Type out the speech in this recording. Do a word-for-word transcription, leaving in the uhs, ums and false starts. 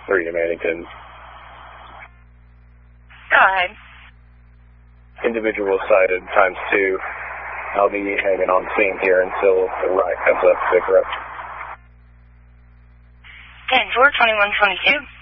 three to Mannington. Go ahead. Individual sighted times two. I'll be hanging on scene here until the right comes up to pick her up. ten four, twenty-one twenty-two.